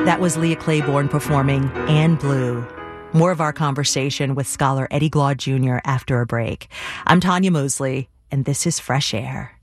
That was Leah Claiborne performing Anne Blue. More of our conversation with scholar Eddie Glaude Jr. after a break. I'm Tanya Mosley, and this is Fresh Air.